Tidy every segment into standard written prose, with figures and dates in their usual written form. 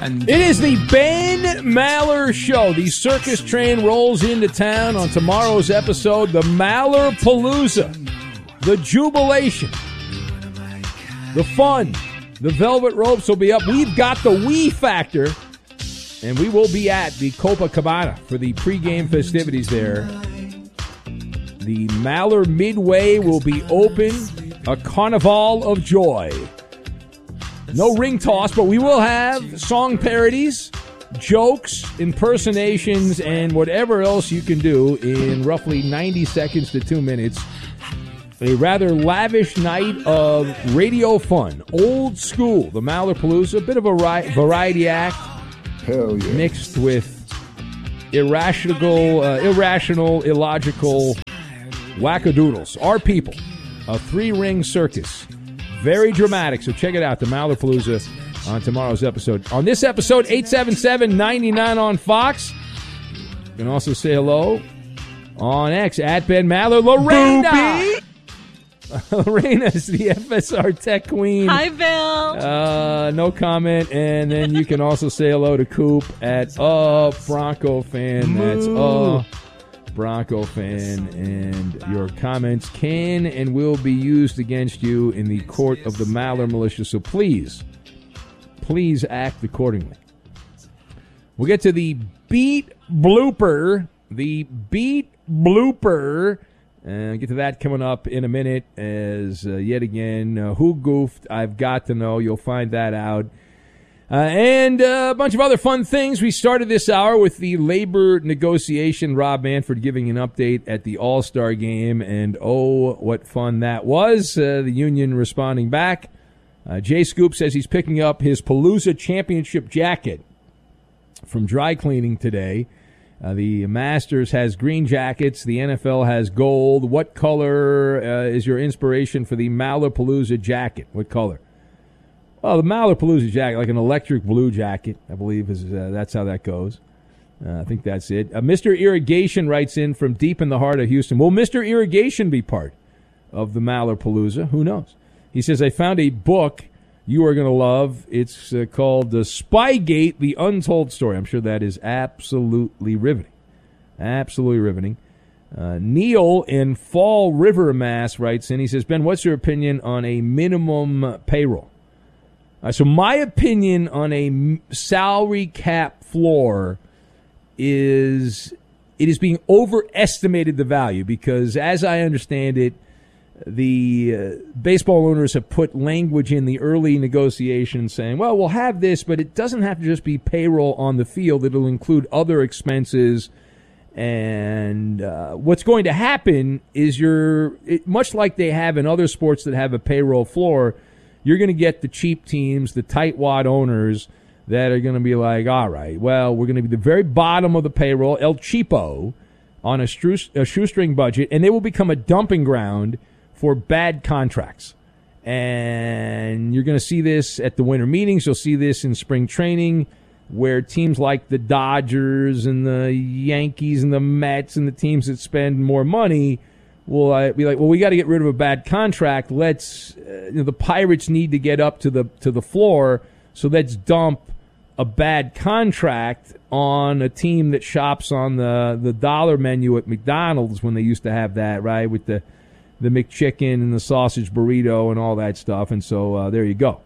It is the Ben Maller Show. The circus train rolls into town on tomorrow's episode. The Mallerpalooza. The jubilation. The fun. The velvet ropes will be up. We've got the Wii Factor. And we will be at the Copacabana for the pregame festivities there. The Maller Midway will be open. A carnival of joy. No ring toss, but we will have song parodies, jokes, impersonations, and whatever else you can do in roughly 90 seconds to 2 minutes. A rather lavish night of radio fun. Old school, the Mallerpalooza. A bit of a variety act. Hell yeah. Mixed with irrational, illogical wackadoodles. Our people. A 3-ring circus. Very dramatic. So check it out. The Mallerpalooza on tomorrow's episode. On this episode, 877-99 on Fox. You can also say hello on X at Ben Maller. Lorena! Lorena is the FSR Tech Queen. Hi, Bill. No comment. And then you can also say hello to Coop at Bronco Fan. That's Bronco Fan. And your comments can and will be used against you in the court of the Maller Militia. So please act accordingly. We'll get to the beat blooper. Get to that coming up in a minute as yet again, who goofed? I've got to know. You'll find that out. And a bunch of other fun things. We started this hour with the labor negotiation. Rob Manfred giving an update at the All-Star game. And oh, what fun that was. The union responding back. Jay Scoop says he's picking up his Palooza championship jacket from dry cleaning today. The Masters has green jackets. The NFL has gold. What color is your inspiration for the Mallerpalooza jacket? What color? Well, the Mallerpalooza jacket, like an electric blue jacket, I believe is that's how that goes. I think that's it. Mr. Irrigation writes in from deep in the heart of Houston. Will Mr. Irrigation be part of the Mallerpalooza? Who knows? He says, I found a book you are going to love. It's called The Spygate, The Untold Story. I'm sure that is absolutely riveting. Absolutely riveting. Neil in Fall River, Mass. writes in. He says, Ben, what's your opinion on a minimum payroll? So my opinion on a salary cap floor is it is being overestimated the value because, as I understand it, the baseball owners have put language in the early negotiations saying, well, we'll have this, but it doesn't have to just be payroll on the field. It'll include other expenses. And what's going to happen is much like they have in other sports that have a payroll floor, you're going to get the cheap teams, the tightwad owners that are going to be like, all right, well, we're going to be the very bottom of the payroll, El Cheapo, on a shoestring budget, and they will become a dumping ground for bad contracts. And you're going to see this at the winter meetings. You'll see this in spring training where teams like the Dodgers and the Yankees and the Mets and the teams that spend more money will be like, well, we got to get rid of a bad contract. Let's the Pirates need to get up to the floor, so let's dump a bad contract on a team that shops on the dollar menu at McDonald's when they used to have that, right, with the McChicken and the sausage burrito and all that stuff. And so there you go.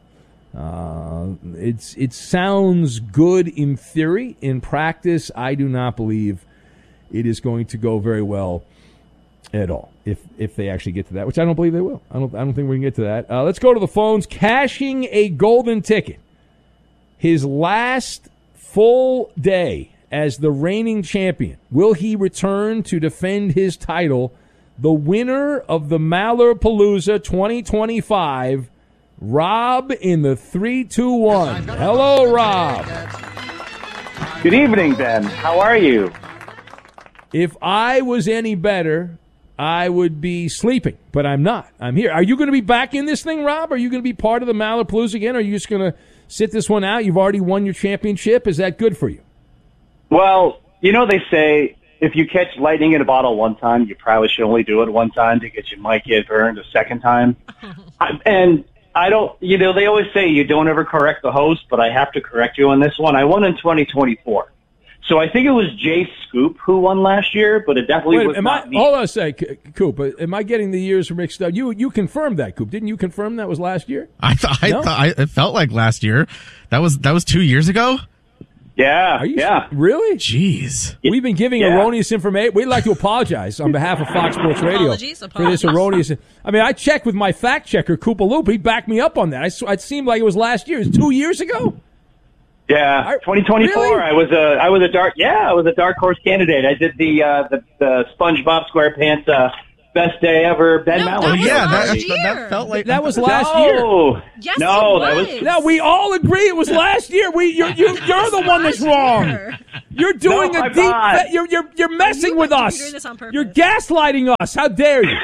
It sounds good in theory. In practice, I do not believe it is going to go very well at all, if they actually get to that, which I don't believe they will. I don't think we can get to that. Let's go to the phones. Cashing a golden ticket. His last full day as the reigning champion. Will he return to defend his title? The winner of the Mallerpalooza 2025, Rob in the 3-2-1. Hello, Rob. Good evening, Ben. How are you? If I was any better, I would be sleeping, but I'm not. I'm here. Are you going to be back in this thing, Rob? Are you going to be part of the Mallerpalooza again? Or are you just going to sit this one out? You've already won your championship. Is that good for you? Well, you know, they say if you catch lightning in a bottle one time, you probably should only do it one time because you might get burned a second time. And I don't, they always say you don't ever correct the host, but I have to correct you on this one. I won in 2024. So I think it was Jay Scoop who won last year, but it definitely was not me. Hold on a sec, Coop. Am I getting the years mixed up? You confirmed that, Coop. Didn't you confirm that was last year? I thought it felt like last year. That was 2 years ago? Yeah, Really? Jeez. We've been giving erroneous information. We'd like to apologize on behalf of Fox Sports Radio for this erroneous. I mean, I checked with my fact checker, Koopa Loop. He backed me up on that. It seemed like it was last year. It was 2 years ago. Yeah, 2024. Really? I was a dark horse candidate. I did the SpongeBob SquarePants best day ever. Ben Maller. That felt like that was last year. Yes, no, it that was. No, we all agree it was last year. You're the one that's wrong. You're doing No, a I'm deep. not. You're messing with You're us. doing this on purpose. You're gaslighting us. How dare you?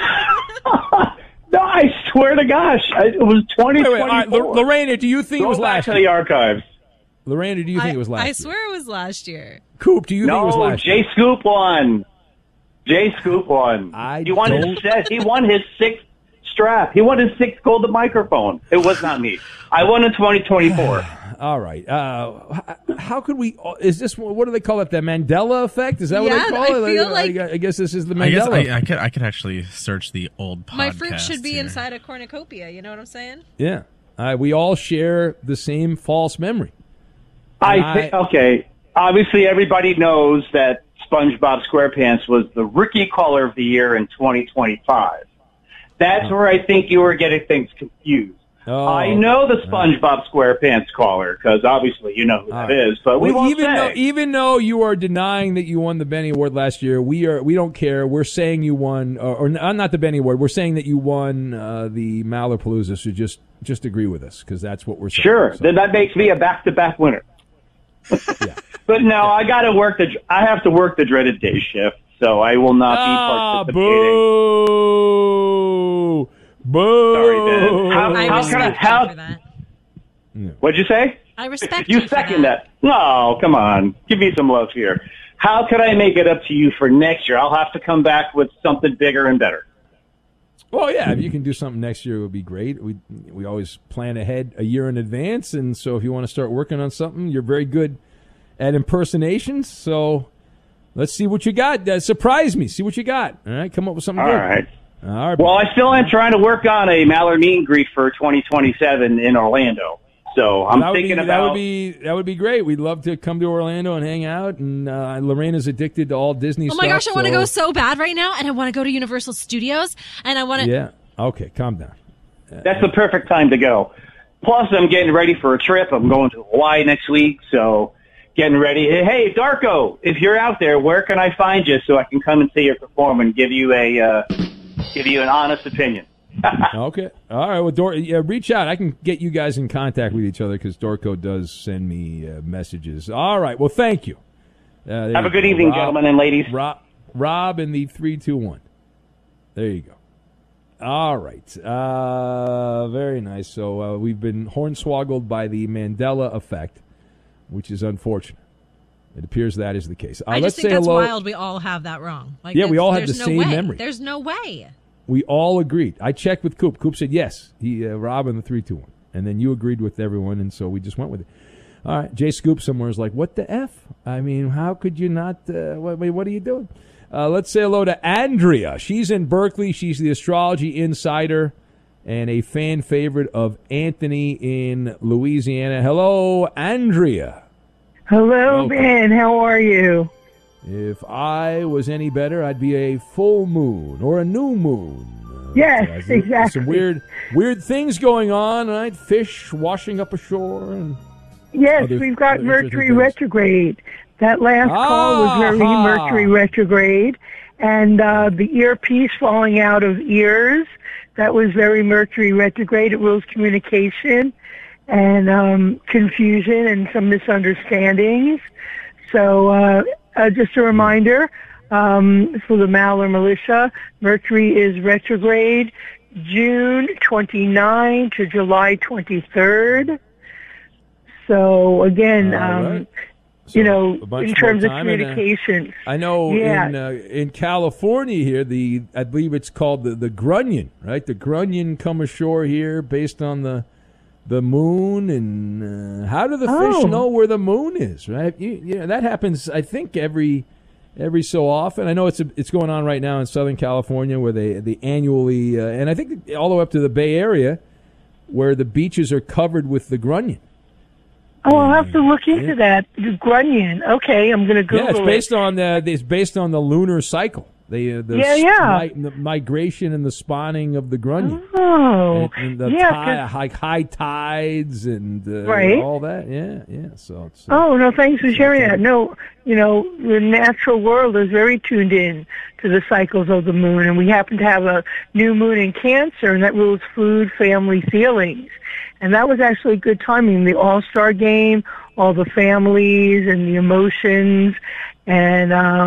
No, I swear to gosh, it was 2024. All right, Lorena, do you think it was Go back last to year? the archives. Lorena, do you think it was last year? I swear it was last year. Coop, do you think it was No, last year? Jay Scoop won. Jay Scoop won. He won his sixth strap. He won his sixth golden microphone. It was not me. I won in 2024. All right. How could we? Is this what do they call it? The Mandela effect? Is that what they call it? I feel like I guess this is the Mandela. I could actually search the old podcast. My fruit should be here. inside a cornucopia. You know what I'm saying? Yeah. We all share the same false memory. Okay. Obviously, everybody knows that SpongeBob SquarePants was the rookie caller of the year in 2025. That's where I think you were getting things confused. Oh, I know the SpongeBob SquarePants caller because obviously you know who that is. But we won't say. Even though you are denying that you won the Benny Award last year, we don't care. We're saying you won, or not the Benny Award. We're saying that you won the Malapalooza. So just agree with us because that's what we're saying. Sure, So. then that makes me a back-to-back winner. Yeah. But no, I got to work I have to work the dreaded day shift, so I will not be participating. Boo! Boo! Sorry, Ben. I respect you for that. What'd you say? I respect You for second that. No, come on. Give me some love here. How could I make it up to you for next year? I'll have to come back with something bigger and better. Well, yeah, if you can do something next year, it would be great. We always plan ahead a year in advance, and so if you want to start working on something, you're very good at impersonations. So let's see what you got. Surprise me. See what you got. All right, come up with something All good. right. All right. Well, I still am trying to work on a Mallard meet and greet for 2027 in Orlando. So I'm thinking about that would be great. We'd love to come to Orlando and hang out. And Lorena's addicted to all Disney stuff. Oh my gosh, I want to go so bad right now, and I want to go to Universal Studios, and I want to. Yeah. Okay, calm down. that's the perfect time to go. Plus, I'm getting ready for a trip. I'm going to Hawaii next week, so getting ready. Hey, Darko, if you're out there, where can I find you so I can come and see you perform and give you an honest opinion? Okay. All right. Well, reach out. I can get you guys in contact with each other because Dorco does send me messages. All right. Well, thank you. Have a good evening, gentlemen and ladies. Rob in the 321. There you go. All right. Very nice. So we've been hornswoggled by the Mandela effect, which is unfortunate. It appears that is the case. I let's just think say that's hello. wild. We all have that wrong. Like, Yeah, we all have there's the no same way. memory. There's no way. We all agreed. I checked with Coop. Coop said yes. He Rob in the 321. And then you agreed with everyone, and so we just went with it. All right. Jay Scoop somewhere is like, what the F? I mean, how could you not? What are you doing? Let's say hello to Andrea. She's in Berkeley. She's the astrology insider and a fan favorite of Anthony in Louisiana. Hello, Andrea. Hello, Ben. How are you? If I was any better, I'd be a full moon or a new moon. Yes, exactly. Some weird things going on, right? Fish washing up ashore. And yes, we've got Mercury retrograde. That last call was very Mercury retrograde. And the earpiece falling out of ears, that was very Mercury retrograde. It rules communication and confusion and some misunderstandings. So just a reminder for the Maller Militia, Mercury is retrograde June 29 to July 23rd. So again, right. So in terms of communications. I know in California here, I believe it's called the grunion, right? The grunion come ashore here based on the moon, and how do the fish know where the moon is, right? That happens, I think, every so often. I know it's going on right now in Southern California where they annually, and I think all the way up to the Bay Area, where the beaches are covered with the grunion. Oh, I'll have to look into that. The grunion. Okay, I'm going to Google it. It's based on the lunar cycle. The migration and the spawning of the grunion. Oh, and the high tides and all that. Yeah. So. No, thanks for sharing that. No, the natural world is very tuned in to the cycles of the moon, and we happen to have a new moon in Cancer, and that rules food, family, feelings. And that was actually good timing. The All-Star game, all the families and the emotions, and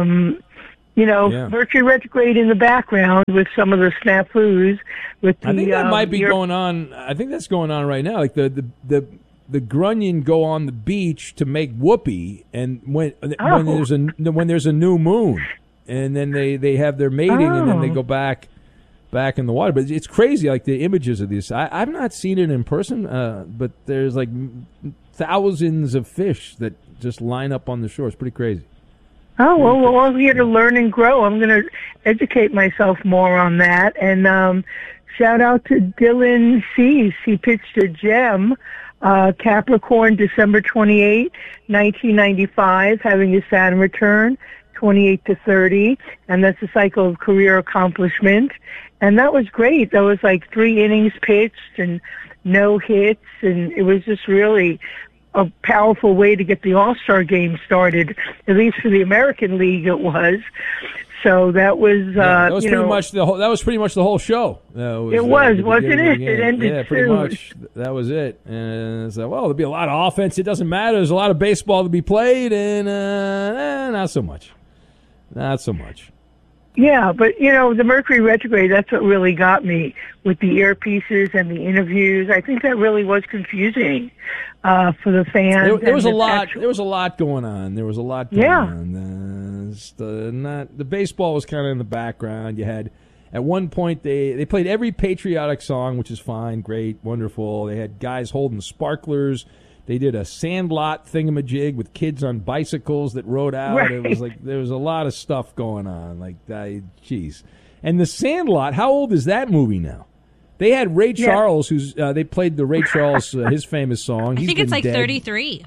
Mercury retrograde in the background with some of the snafus. I think that might be going on. I think that's going on right now. Like the grunion go on the beach to make whoopee, and when there's a new moon, and then they have their mating, and then they go back in the water. But it's crazy, like the images of these. I've not seen it in person, but there's like thousands of fish that just line up on the shore. It's pretty crazy. Oh, well, we're all here to learn and grow. I'm going to educate myself more on that. And shout out to Dylan Cease. He pitched a gem, Capricorn, December 28, 1995, having his Saturn return, 28 to 30. And that's a cycle of career accomplishment. And that was great. That was like 3 innings pitched and no hits. And it was just really a powerful way to get the All-Star game started, at least for the American League it was. So that was, that was pretty much the whole show. Wasn't it? It ended pretty much. That was it. And so, there'll be a lot of offense. It doesn't matter. There's a lot of baseball to be played, and not so much. Not so much. Yeah, but, the Mercury retrograde, that's what really got me with the earpieces and the interviews. I think that really was confusing for the fans. There was a lot going on. The baseball was kind of in the background. You had, at one point, they played every patriotic song, which is fine, great, wonderful. They had guys holding sparklers. They did a sandlot thingamajig with kids on bicycles that rode out. Right. It was like there was a lot of stuff going on. Geez. And the Sandlot, how old is that movie now? They had Ray Charles, who's they played the Ray Charles, his famous song. I think it's like dead. 33.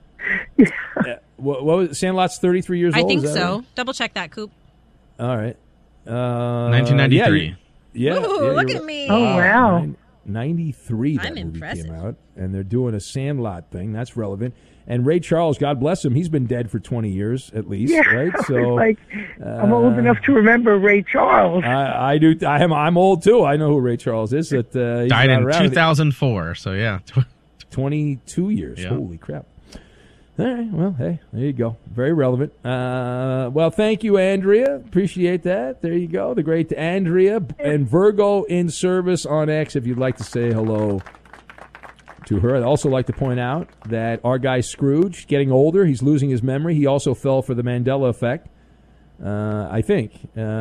What was it? Sandlot's 33 years old? I think so. Right? Double check that, Coop. All right. 1993. Yeah. Ooh, look at me. Oh, wow. 93 that movie came out, and they're doing a Sandlot thing. That's relevant. And Ray Charles, God bless him, he's been dead for 20 years at least, right? So I'm old enough to remember Ray Charles. I do. I'm old too. I know who Ray Charles is. He's died in 2004. So yeah, 22 years. Yeah. Holy crap! All right. Well, hey, there you go. Very relevant. Well, thank you, Andrea. Appreciate that. There you go. The great Andrea and Virgo in service on X. If you'd like to say hello to her. I'd also like to point out that our guy Scrooge, getting older, he's losing his memory. He also fell for the Mandela effect, I think.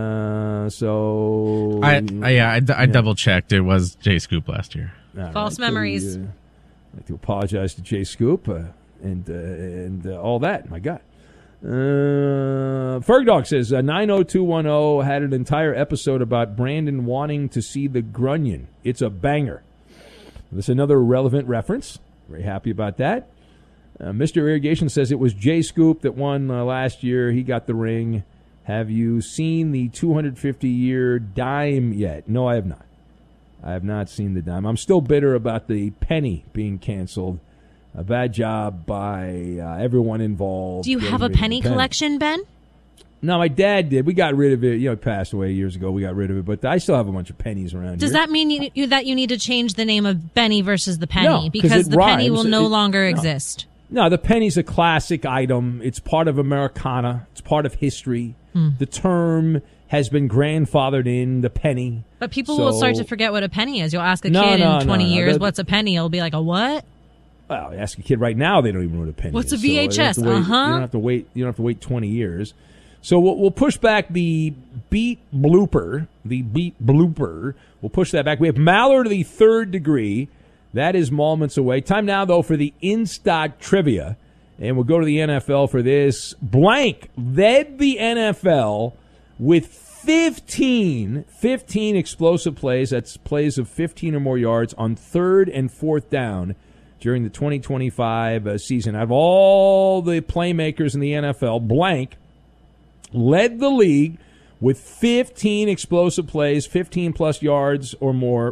I double-checked. It was Jay Scoop last year. False memories. I'd like to apologize to Jay Scoop and all that. My God. Fergdog says 90210 had an entire episode about Brandon wanting to see the grunion. It's a banger. That's another relevant reference. Very happy about that. Mr. Irrigation says it was Jay Scoop that won last year. He got the ring. Have you seen the 250-year dime yet? No, I have not. I have not seen the dime. I'm still bitter about the penny being canceled. A bad job by everyone involved. Do you have a penny collection, Ben? No, my dad did. We got rid of it. He passed away years ago. We got rid of it, but I still have a bunch of pennies around. Does here. that mean that you need to change the name of Benny versus the penny? No, because the rhymes. Penny will no longer exist. No, the penny's a classic item. It's part of Americana. It's part of history. The term has been grandfathered in, the penny. But people will start to forget what a penny is. You'll ask a kid in 20 years, what's a penny? It'll be like, a what? Well, ask a kid right now; they don't even know what a penny What's is. a VHS? So you don't have to wait. You don't have to wait 20 years. So we'll push back the beat blooper. We'll push that back. We have Mallard, the third degree. That is moments away. Time now, though, for the in-stock trivia. And we'll go to the NFL for this. Blank led the NFL with 15 explosive plays. That's plays of 15 or more yards on third and fourth down during the 2025 season. Out of all the playmakers in the NFL, Blank led the league with 15 explosive plays, 15 yards or more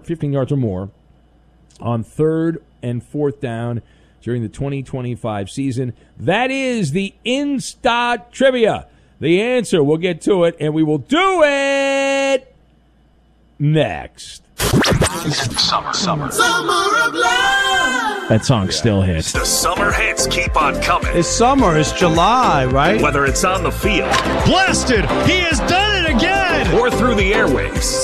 on third and fourth down during the 2025 season. That is the in-stock trivia. The answer, we'll get to it, and we will do it next. Summer of love. That song still hits. The summer hits keep on coming. It's summer. It's July, right? Whether it's on the field, Blasted! He has done it again! or through the airwaves.